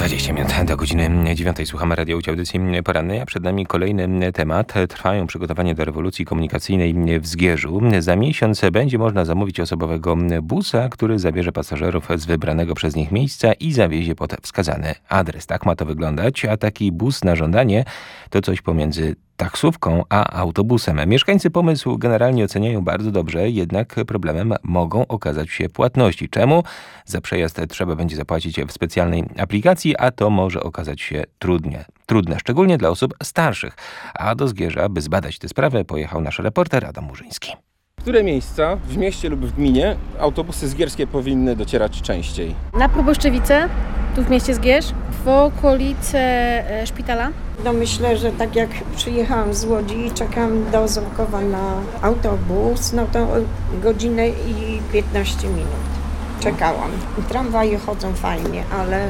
20 minut do godziny 9. Słuchamy Radio Łódź, audycji porannej, a przed nami kolejny temat. Trwają przygotowania do rewolucji komunikacyjnej w Zgierzu. Za miesiąc będzie można zamówić osobowego busa, który zabierze pasażerów z wybranego przez nich miejsca i zawiezie pod wskazany adres. Tak ma to wyglądać, a taki bus na żądanie to coś pomiędzy taksówką a autobusem. Mieszkańcy pomysł generalnie oceniają bardzo dobrze, jednak problemem mogą okazać się płatności. Czemu? Za przejazd trzeba będzie zapłacić w specjalnej aplikacji, a to może okazać się trudne, szczególnie dla osób starszych. A do Zgierza, by zbadać tę sprawę, pojechał nasz reporter Adam Murzyński. W które miejsca w mieście lub w gminie autobusy zgierskie powinny docierać częściej? Na Proboszczewice, tu w mieście Zgierz, w okolice szpitala. No myślę, że tak jak przyjechałam z Łodzi i czekam do Ząbkowa na autobus, no to godzinę i 15 minut czekałam. Tramwaje chodzą fajnie, ale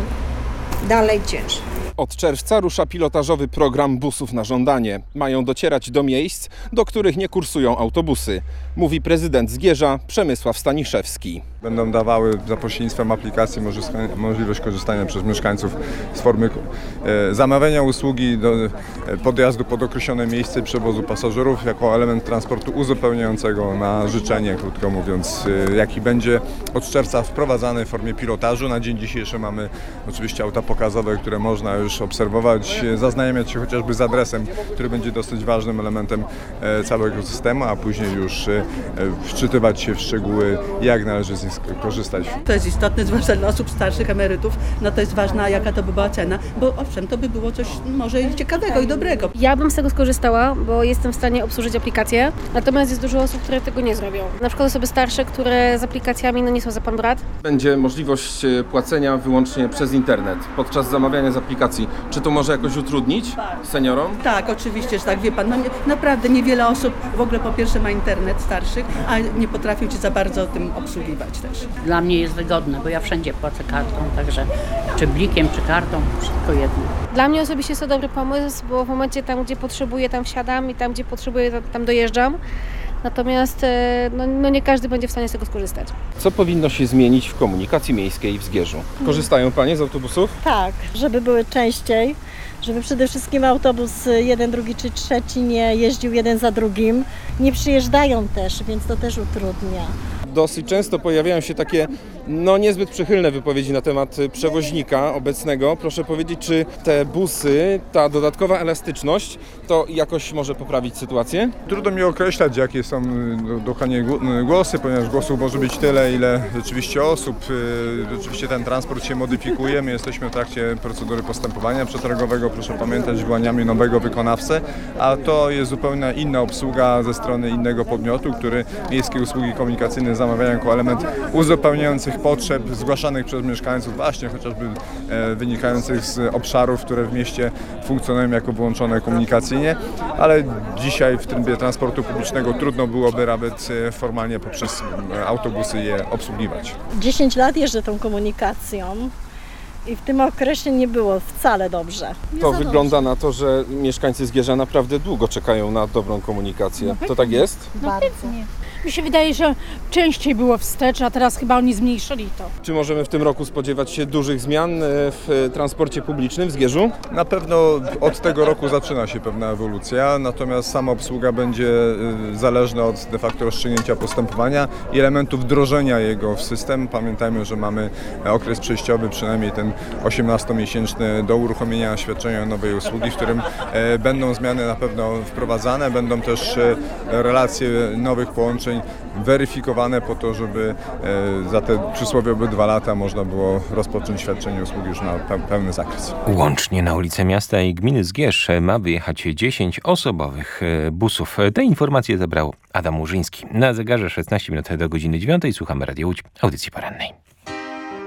dalej ciężej. Od czerwca rusza pilotażowy program busów na żądanie. Mają docierać do miejsc, do których nie kursują autobusy, mówi prezydent Zgierza Przemysław Staniszewski. Będą dawały za pośrednictwem aplikacji możliwość korzystania przez mieszkańców z formy zamawiania usługi do podjazdu pod określone miejsce przewozu pasażerów jako element transportu uzupełniającego na życzenie, krótko mówiąc, jaki będzie od czerwca wprowadzany w formie pilotażu. Na dzień dzisiejszy mamy oczywiście auta pokazowe, które można już obserwować, zaznajamiać się chociażby z adresem, który będzie dosyć ważnym elementem całego systemu, a później już wczytywać się w szczegóły, jak należy z nich korzystać. To jest istotne, zwłaszcza dla osób starszych, emerytów, no to jest ważna, jaka to by była cena, bo owszem, to by było coś może i ciekawego i dobrego. Ja bym z tego skorzystała, bo jestem w stanie obsłużyć aplikację, natomiast jest dużo osób, które tego nie zrobią. Na przykład osoby starsze, które z aplikacjami nie są za pan brat. Będzie możliwość płacenia wyłącznie przez internet podczas zamawiania z aplikacji. Czy to może jakoś utrudnić seniorom? Tak, oczywiście, że tak, wie pan, no naprawdę niewiele osób w ogóle po pierwsze ma internet starszych, a nie potrafią cię za bardzo tym obsługiwać też. Dla mnie jest wygodne, bo ja wszędzie płacę kartą, także czy blikiem, czy kartą, wszystko jedno. Dla mnie osobiście jest to dobry pomysł, bo w momencie tam, gdzie potrzebuję, tam wsiadam i tam, gdzie potrzebuję, tam dojeżdżam. Natomiast no nie każdy będzie w stanie z tego skorzystać. Co powinno się zmienić w komunikacji miejskiej w Zgierzu? Korzystają panie z autobusów? Tak, żeby były częściej, żeby przede wszystkim autobus jeden, drugi czy trzeci nie jeździł jeden za drugim. Nie przyjeżdżają też, więc to też utrudnia. Dosyć często pojawiają się takie niezbyt przychylne wypowiedzi na temat przewoźnika obecnego. Proszę powiedzieć, czy te busy, ta dodatkowa elastyczność, to jakoś może poprawić sytuację? Trudno mi określać, jakie są dokładnie głosy, ponieważ głosów może być tyle, ile rzeczywiście osób. Rzeczywiście ten transport się modyfikuje. My jesteśmy w trakcie procedury postępowania przetargowego. Proszę pamiętać, wyłaniamy nowego wykonawcę, a to jest zupełnie inna obsługa ze strony innego podmiotu, który miejskie usługi komunikacyjne zamawia jako element uzupełniających potrzeb zgłaszanych przez mieszkańców, właśnie chociażby wynikających z obszarów, które w mieście funkcjonują jako wyłączone komunikacyjnie, ale dzisiaj w trybie transportu publicznego trudno byłoby nawet formalnie poprzez autobusy je obsługiwać. 10 lat jeżdżę tą komunikacją i w tym okresie nie było wcale dobrze. To wygląda na to, że mieszkańcy Zgierza naprawdę długo czekają na dobrą komunikację. To tak jest? Bardzo. Mi się wydaje, że częściej było wstecz, a teraz chyba oni zmniejszyli to. Czy możemy w tym roku spodziewać się dużych zmian w transporcie publicznym w Zgierzu? Na pewno od tego roku zaczyna się pewna ewolucja, natomiast sama obsługa będzie zależna od de facto rozstrzygnięcia postępowania i elementów wdrożenia jego w system. Pamiętajmy, że mamy okres przejściowy, przynajmniej ten 18-miesięczny do uruchomienia świadczenia nowej usługi, w którym będą zmiany na pewno wprowadzane, będą też relacje nowych połączeń weryfikowane po to, żeby za te przysłowiowe 2 lata można było rozpocząć świadczenie usługi już na pełny zakres. Łącznie na ulice miasta i gminy Zgierz ma wyjechać 10 osobowych busów. Te informacje zebrał Adam Murzyński. Na zegarze 16 minut do godziny 9. Słuchamy Radio Łódź, audycji porannej.